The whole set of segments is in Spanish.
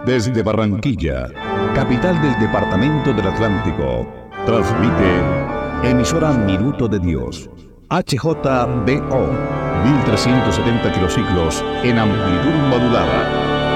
Desde Barranquilla, capital del departamento del Atlántico, transmite emisora Minuto de Dios, HJBO, 1370 kilociclos en amplitud modulada.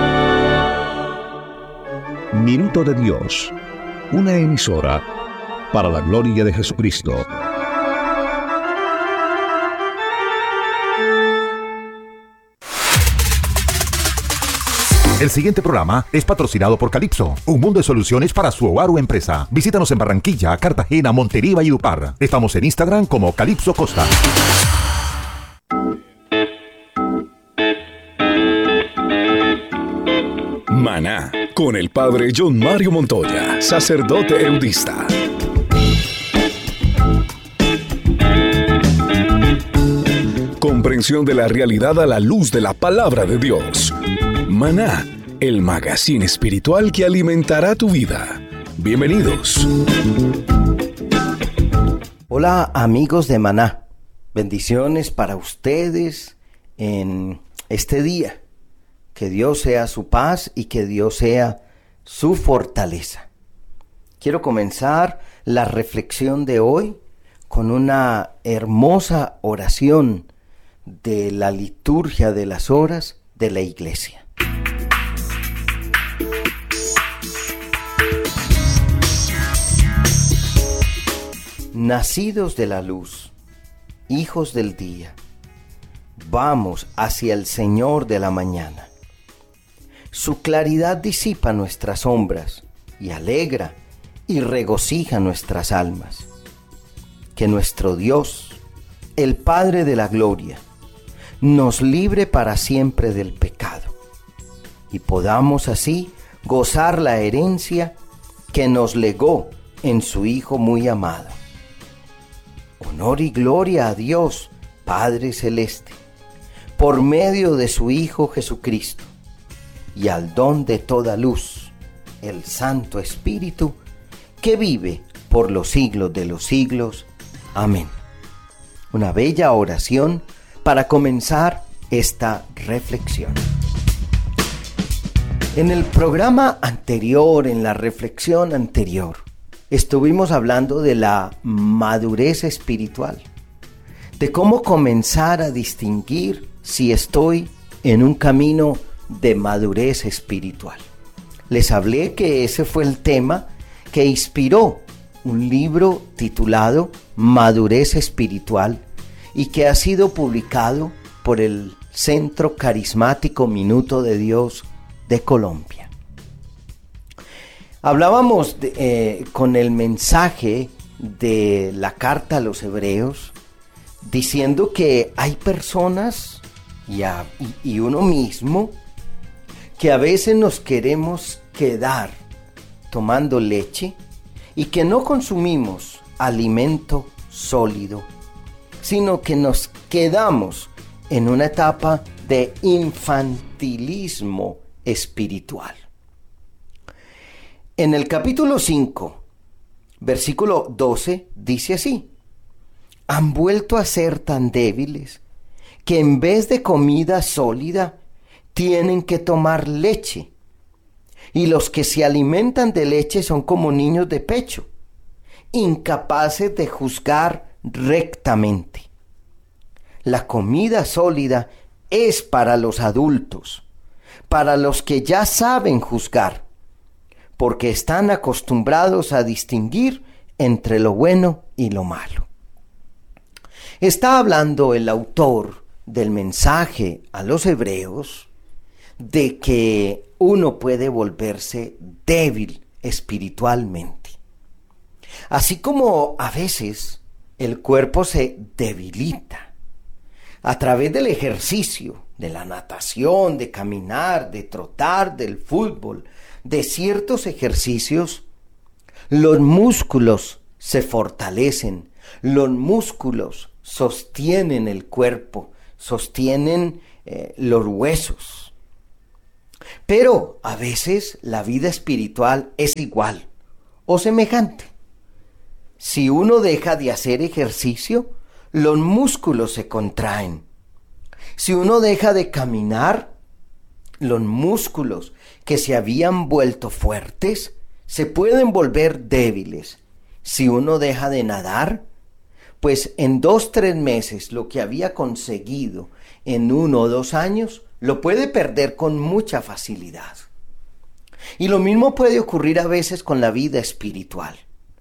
Minuto de Dios, una emisora para la gloria de Jesucristo. El siguiente programa es patrocinado por Calypso, un mundo de soluciones para su hogar o empresa. Visítanos en Barranquilla, Cartagena, Montería y Valledupar. Estamos en Instagram como Calypso Costa. Maná, con el padre John Mario Montoya, sacerdote eudista. Comprensión de la realidad a la luz de la palabra de Dios. Maná, el magazine espiritual que alimentará tu vida. Bienvenidos. Hola amigos de Maná, bendiciones para ustedes en este día. Que Dios sea su paz y que Dios sea su fortaleza. Quiero comenzar la reflexión de hoy con una hermosa oración de la liturgia de las horas de la iglesia. Nacidos de la luz, hijos del día, vamos hacia el Señor de la mañana. Su claridad disipa nuestras sombras y alegra y regocija nuestras almas. Que nuestro Dios, el Padre de la gloria, nos libre para siempre del pecado y podamos así gozar la herencia que nos legó en su Hijo muy amado. Honor y gloria a Dios, Padre Celeste, por medio de su Hijo Jesucristo, y al don de toda luz, el Santo Espíritu, que vive por los siglos de los siglos. Amén. Una bella oración para comenzar esta reflexión. En el programa anterior, en la reflexión anterior, estuvimos hablando de la madurez espiritual, de cómo comenzar a distinguir si estoy en un camino de madurez espiritual. Les hablé que ese fue el tema que inspiró un libro titulado Madurez Espiritual y que ha sido publicado por el Centro Carismático Minuto de Dios de Colombia. Hablábamos con el mensaje de la carta a los Hebreos, diciendo que hay personas y uno mismo que a veces nos queremos quedar tomando leche y que no consumimos alimento sólido, sino que nos quedamos en una etapa de infantilismo espiritual. En el capítulo 5, versículo 12, dice así: han vuelto a ser tan débiles que en vez de comida sólida tienen que tomar leche, y los que se alimentan de leche son como niños de pecho, incapaces de juzgar rectamente. La comida sólida es para los adultos, para los que ya saben juzgar, porque están acostumbrados a distinguir entre lo bueno y lo malo. Está hablando el autor del mensaje a los hebreos de que uno puede volverse débil espiritualmente. Así como a veces el cuerpo se debilita a través del ejercicio, de la natación, de caminar, de trotar, del fútbol, de ciertos ejercicios, los músculos se fortalecen, los músculos sostienen el cuerpo, sostienen los huesos. Pero a veces la vida espiritual es igual o semejante. Si uno deja de hacer ejercicio, los músculos se contraen. Si uno deja de caminar, los músculos que se habían vuelto fuertes se pueden volver débiles. Si uno deja de nadar, pues en 2-3 meses lo que había conseguido en 1 o 2 años lo puede perder con mucha facilidad. Y lo mismo puede ocurrir a veces con la vida espiritual.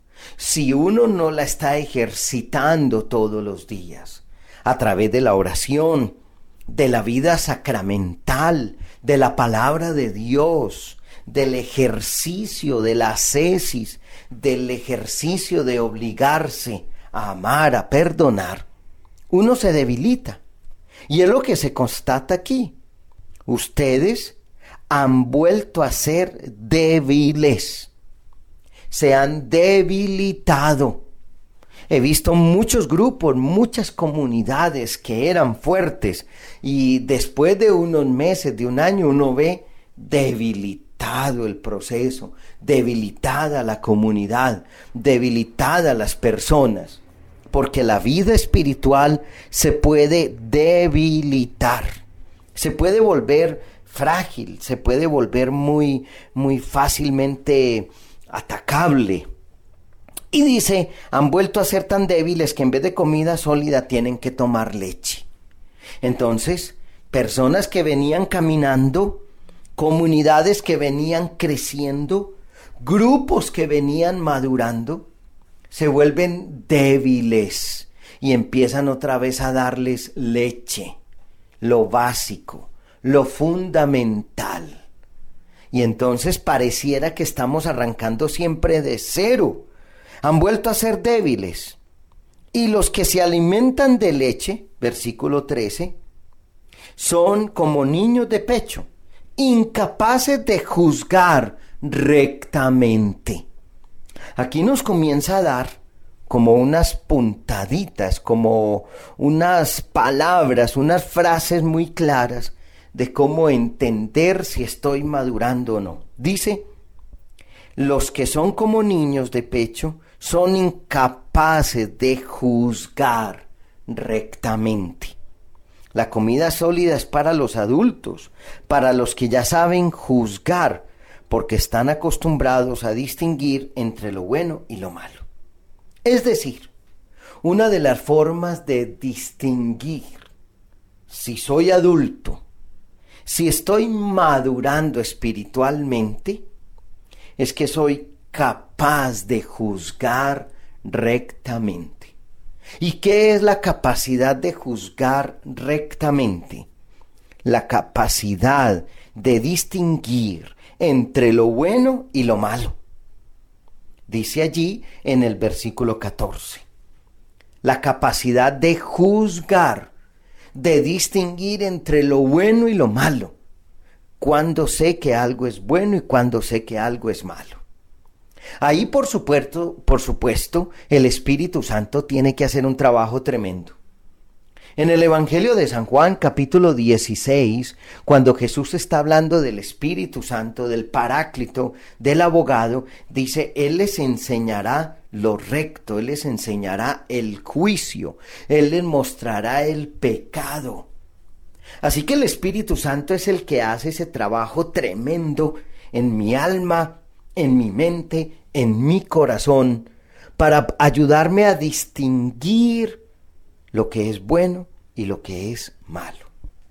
Si uno no la está ejercitando todos los días, a través de la oración, de la vida sacramental, de la palabra de Dios, del ejercicio de la ascesis, del ejercicio de obligarse a amar, a perdonar, uno se debilita. Y es lo que se constata aquí. Ustedes han vuelto a ser débiles. Se han debilitado. He visto muchos grupos, muchas comunidades que eran fuertes y después de unos meses, de un año, uno ve debilitado el proceso, debilitada la comunidad, debilitada las personas, porque la vida espiritual se puede debilitar, se puede volver frágil, se puede volver muy fácilmente atacable. Y dice, han vuelto a ser tan débiles que en vez de comida sólida tienen que tomar leche. Entonces, personas que venían caminando, comunidades que venían creciendo, grupos que venían madurando, se vuelven débiles y empiezan otra vez a darles leche, lo básico, lo fundamental. Y entonces pareciera que estamos arrancando siempre de cero. Han vuelto a ser débiles. Y los que se alimentan de leche, versículo 13, son como niños de pecho, incapaces de juzgar rectamente. Aquí nos comienza a dar como unas puntaditas, como unas palabras, unas frases muy claras de cómo entender si estoy madurando o no. Dice, los que son como niños de pecho son incapaces de juzgar rectamente. La comida sólida es para los adultos, para los que ya saben juzgar, porque están acostumbrados a distinguir entre lo bueno y lo malo. Es decir, una de las formas de distinguir si soy adulto, si estoy madurando espiritualmente, es que soy capaz de juzgar rectamente. ¿Y qué es la capacidad de juzgar rectamente? La capacidad de distinguir entre lo bueno y lo malo. Dice allí en el versículo 14. La capacidad de juzgar, de distinguir entre lo bueno y lo malo. Cuando sé que algo es bueno y cuando sé que algo es malo. Ahí, por supuesto, el Espíritu Santo tiene que hacer un trabajo tremendo. En el Evangelio de San Juan, capítulo 16, cuando Jesús está hablando del Espíritu Santo, del Paráclito, del abogado, dice, Él les enseñará lo recto, Él les enseñará el juicio, Él les mostrará el pecado. Así que el Espíritu Santo es el que hace ese trabajo tremendo en mi alma, en mi mente, en mi corazón, para ayudarme a distinguir lo que es bueno y lo que es malo.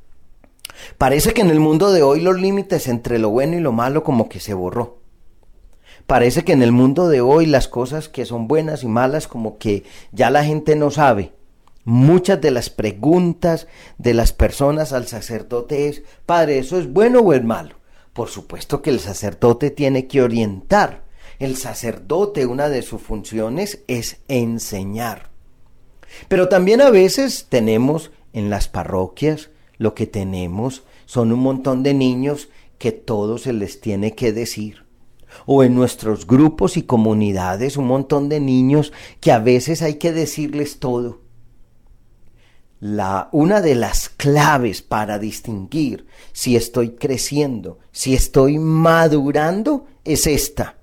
Parece que en el mundo de hoy los límites entre lo bueno y lo malo como que se borró. Parece que en el mundo de hoy las cosas que son buenas y malas como que ya la gente no sabe. Muchas de las preguntas de las personas al sacerdote es, Padre, ¿eso es bueno o es malo? Por supuesto que el sacerdote tiene que orientar. El sacerdote, una de sus funciones es enseñar. Pero también a veces tenemos en las parroquias, lo que tenemos son un montón de niños que todo se les tiene que decir. O en nuestros grupos y comunidades un montón de niños que a veces hay que decirles todo. Una de las claves para distinguir si estoy creciendo, si estoy madurando, es esta.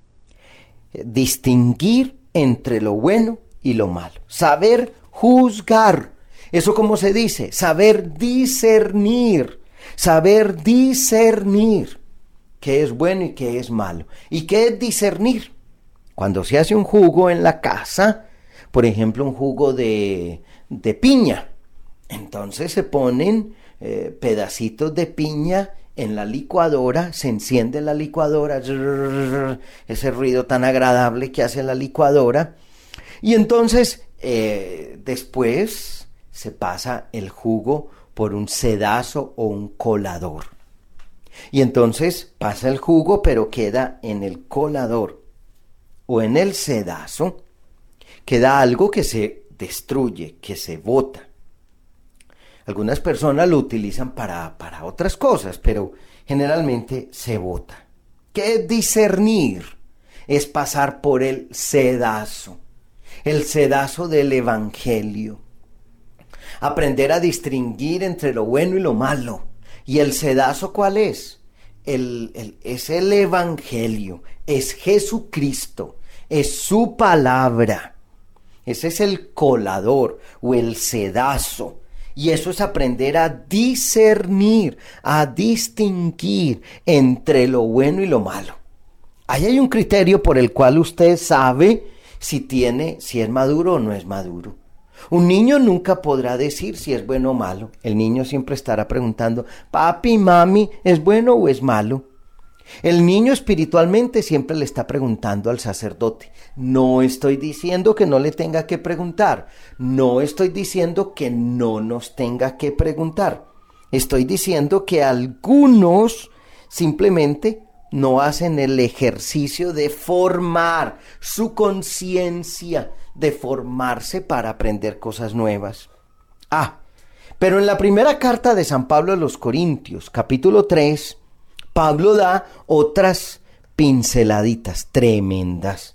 Distinguir entre lo bueno y lo malo. Saber juzgar. ¿Eso cómo se dice? Saber discernir. saber discernir qué es bueno y qué es malo. ¿Y qué es discernir? Cuando se hace un jugo en la casa, por ejemplo, un jugo de piña, entonces se ponen pedacitos de piña en la licuadora, se enciende la licuadora, ese ruido tan agradable que hace la licuadora, y entonces después se pasa el jugo por un sedazo o un colador. Y entonces pasa el jugo, pero queda en el colador o en el sedazo, queda algo que se destruye, que se bota. Algunas personas lo utilizan para otras cosas, pero generalmente se bota. ¿Qué es discernir? Es pasar por el sedazo del Evangelio. Aprender a distinguir entre lo bueno y lo malo. ¿Y el sedazo cuál es? Es el Evangelio, es Jesucristo, es su palabra. Ese es el colador o el sedazo. Y eso es aprender a discernir, a distinguir entre lo bueno y lo malo. Ahí hay un criterio por el cual usted sabe si es maduro o no es maduro. Un niño nunca podrá decir si es bueno o malo. El niño siempre estará preguntando, papi, mami, ¿es bueno o es malo? El niño espiritualmente siempre le está preguntando al sacerdote. No estoy diciendo que no le tenga que preguntar. No estoy diciendo que no nos tenga que preguntar. Estoy diciendo que algunos simplemente no hacen el ejercicio de formar su conciencia, de formarse para aprender cosas nuevas. Pero en la primera carta de San Pablo a los Corintios, capítulo 3, Pablo da otras pinceladitas tremendas.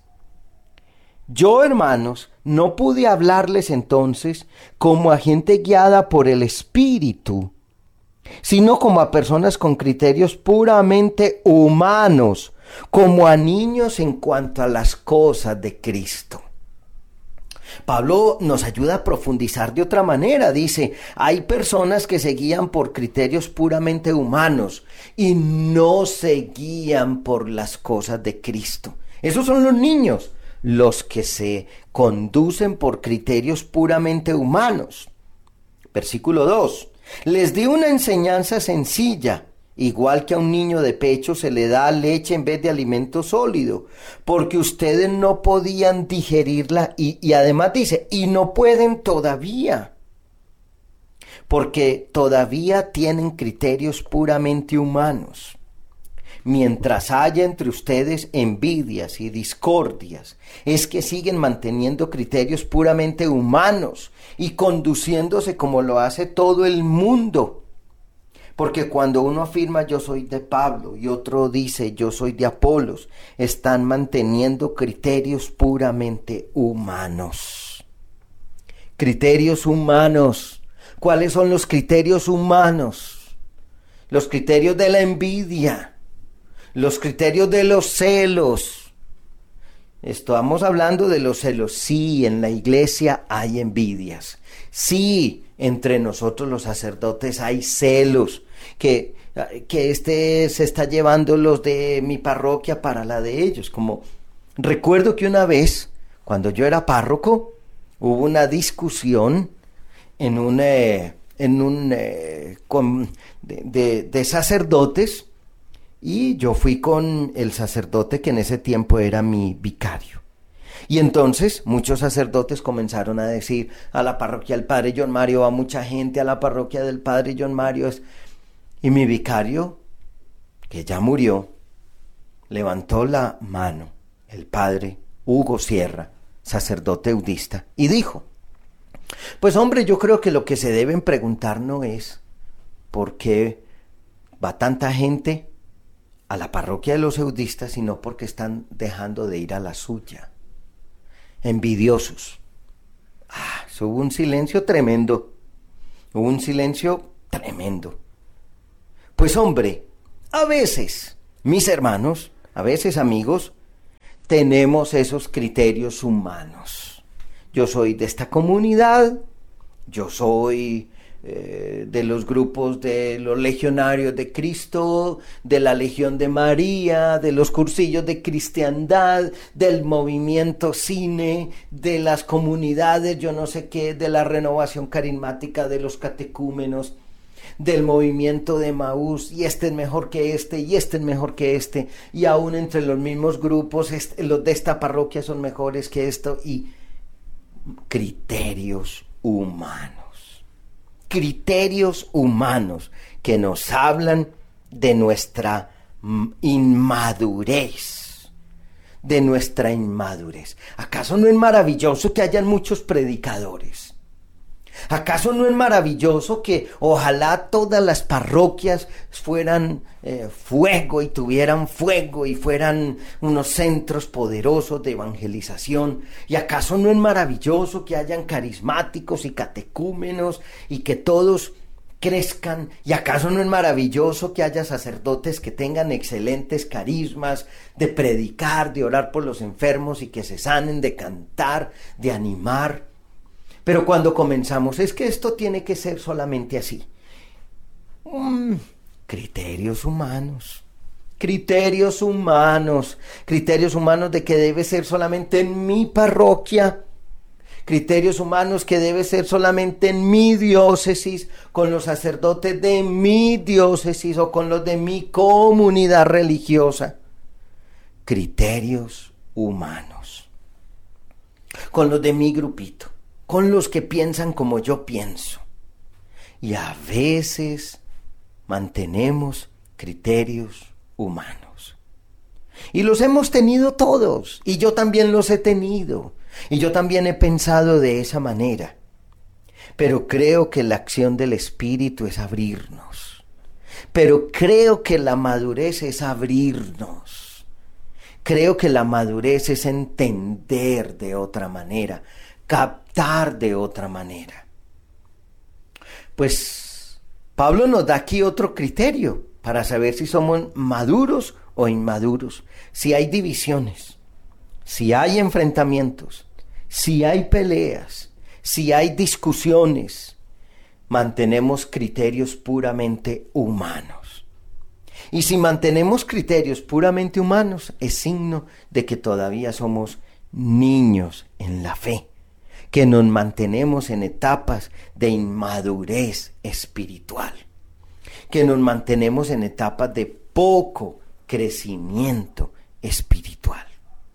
Yo, hermanos, no pude hablarles entonces como a gente guiada por el Espíritu, sino como a personas con criterios puramente humanos, como a niños en cuanto a las cosas de Cristo. Pablo nos ayuda a profundizar de otra manera. Dice, hay personas que se guían por criterios puramente humanos y no se guían por las cosas de Cristo. Esos son los niños, los que se conducen por criterios puramente humanos. Versículo 2. Les di una enseñanza sencilla. Igual que a un niño de pecho se le da leche en vez de alimento sólido, porque ustedes no podían digerirla y además dice, y no pueden todavía, porque todavía tienen criterios puramente humanos. Mientras haya entre ustedes envidias y discordias, es que siguen manteniendo criterios puramente humanos y conduciéndose como lo hace todo el mundo. Porque cuando uno afirma yo soy de Pablo y otro dice yo soy de Apolos, están manteniendo criterios puramente humanos. Criterios humanos. ¿Cuáles son los criterios humanos? Los criterios de la envidia, los criterios de los celos. Estamos hablando de los celos. Sí, en la iglesia hay envidias. Sí, entre nosotros los sacerdotes hay celos, que este se está llevando los de mi parroquia para la de ellos. Como recuerdo que una vez, cuando yo era párroco, hubo una discusión de sacerdotes, y yo fui con el sacerdote que en ese tiempo era mi vicario. Y entonces muchos sacerdotes comenzaron a decir, a la parroquia del Padre John Mario va mucha gente, a la parroquia del Padre John Mario es... Y mi vicario, que ya murió, levantó la mano, el Padre Hugo Sierra, sacerdote eudista, y dijo, pues hombre, yo creo que lo que se deben preguntar no es por qué va tanta gente a la parroquia de los eudistas, sino porque están dejando de ir a la suya. Envidiosos. Hubo un silencio tremendo. Pues hombre, a veces, mis hermanos, a veces amigos, tenemos esos criterios humanos. Yo soy de esta comunidad, yo soy de los grupos de los legionarios de Cristo, de la Legión de María, de los cursillos de cristiandad, del movimiento cine, de las comunidades, yo no sé qué, de la renovación carismática, de los catecúmenos, del movimiento de Emaús, y este es mejor que este, y este es mejor que este, y aún entre los mismos grupos, los de esta parroquia son mejores que esto, y criterios humanos que nos hablan de nuestra inmadurez, ¿Acaso no es maravilloso que hayan muchos predicadores? ¿Acaso no es maravilloso que ojalá todas las parroquias fueran fuego y tuvieran fuego y fueran unos centros poderosos de evangelización? ¿Y acaso no es maravilloso que hayan carismáticos y catecúmenos y que todos crezcan? ¿Y acaso no es maravilloso que haya sacerdotes que tengan excelentes carismas de predicar, de orar por los enfermos y que se sanen, de cantar, de animar? Pero cuando comenzamos, es que esto tiene que ser solamente así. Criterios humanos de que debe ser solamente en mi parroquia, criterios humanos que debe ser solamente en mi diócesis, con los sacerdotes de mi diócesis o con los de mi comunidad religiosa. Criterios humanos. Con los de mi grupito, con los que piensan como yo pienso. Y a veces mantenemos criterios humanos. Y los hemos tenido todos, y yo también los he tenido, y yo también he pensado de esa manera. Pero creo que la acción del Espíritu es abrirnos. Pero creo que la madurez es abrirnos. Creo que la madurez es entender de otra manera, captar de otra manera. Pues Pablo nos da aquí otro criterio para saber si somos maduros o inmaduros, si hay divisiones, si hay enfrentamientos, si hay peleas, si hay discusiones. Mantenemos criterios puramente humanos. Y si mantenemos criterios puramente humanos, es signo de que todavía somos niños en la fe, que nos mantenemos en etapas de inmadurez espiritual, que nos mantenemos en etapas de poco crecimiento espiritual.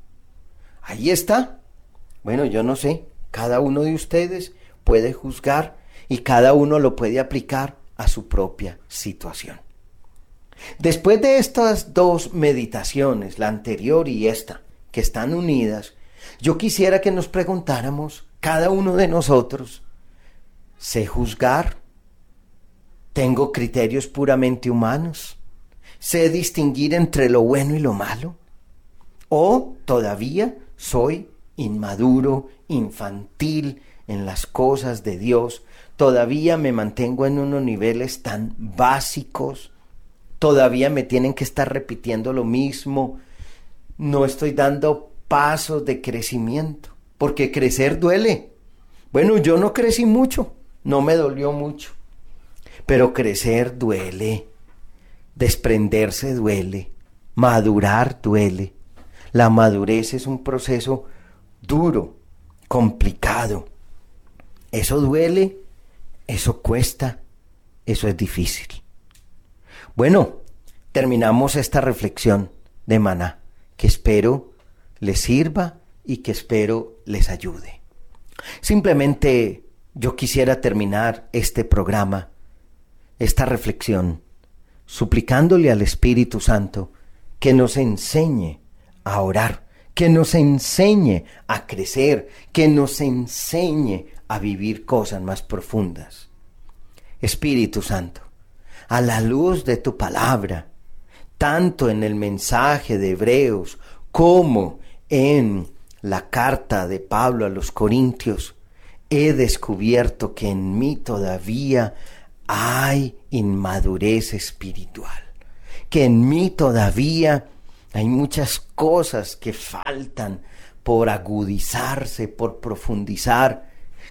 Ahí está. Bueno, yo no sé, cada uno de ustedes puede juzgar y cada uno lo puede aplicar a su propia situación. Después de estas dos meditaciones, la anterior y esta, que están unidas, yo quisiera que nos preguntáramos, cada uno de nosotros, ¿sé juzgar? ¿Tengo criterios puramente humanos? ¿Sé distinguir entre lo bueno y lo malo? ¿O todavía soy inmaduro, infantil en las cosas de Dios? ¿Todavía me mantengo en unos niveles tan básicos? ¿Todavía me tienen que estar repitiendo lo mismo? ¿No estoy dando pasos de crecimiento? Porque crecer duele. Bueno, yo no crecí mucho, no me dolió mucho. Pero crecer duele, desprenderse duele, madurar duele. La madurez es un proceso duro, complicado. Eso duele, eso cuesta, eso es difícil. Bueno, terminamos esta reflexión de Maná, que espero les sirva y que espero les ayude. Simplemente yo quisiera terminar este programa, esta reflexión, suplicándole al Espíritu Santo que nos enseñe a orar, que nos enseñe a crecer, que nos enseñe a vivir cosas más profundas. Espíritu Santo, a la luz de tu palabra, tanto en el mensaje de Hebreos como en la carta de Pablo a los Corintios, he descubierto que en mí todavía hay inmadurez espiritual, que en mí todavía hay muchas cosas que faltan por agudizarse, por profundizar,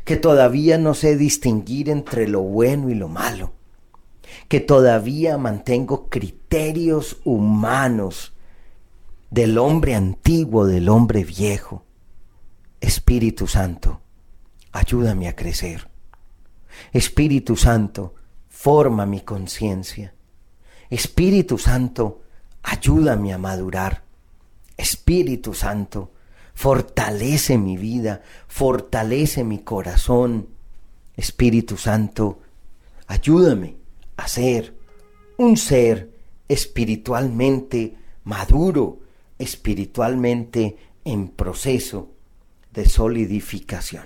que todavía no sé distinguir entre lo bueno y lo malo, que todavía mantengo criterios humanos del hombre antiguo, del hombre viejo. Espíritu Santo, ayúdame a crecer. Espíritu Santo, forma mi conciencia. Espíritu Santo, ayúdame a madurar. Espíritu Santo, fortalece mi vida, fortalece mi corazón. Espíritu Santo, ayúdame a ser un ser espiritualmente maduro, espiritualmente en proceso de solidificación.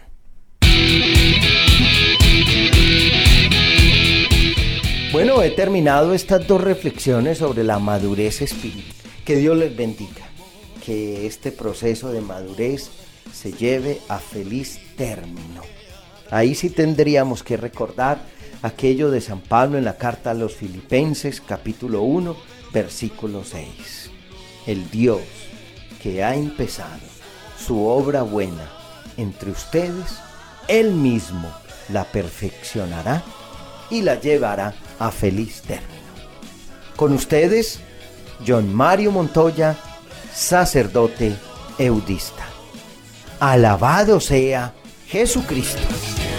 Bueno, he terminado estas 2 reflexiones sobre la madurez espiritual. Que Dios les bendiga, que este proceso de madurez se lleve a feliz término. Ahí sí tendríamos que recordar aquello de San Pablo en la carta a los Filipenses, capítulo 1, versículo 6. El Dios que ha empezado su obra buena entre ustedes, Él mismo la perfeccionará y la llevará a feliz término. Con ustedes, John Mario Montoya, sacerdote eudista. Alabado sea Jesucristo.